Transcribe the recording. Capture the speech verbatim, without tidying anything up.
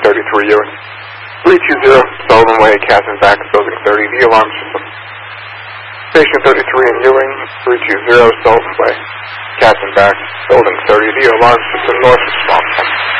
thirty-three, Ewing. three two zero, Sullivan Way, Casson back, building thirty, the alarm system. Station thirty-three in Ewing, three two zero, Sullivan Way, Casson back, building thirty, the alarm system north of Swamptown.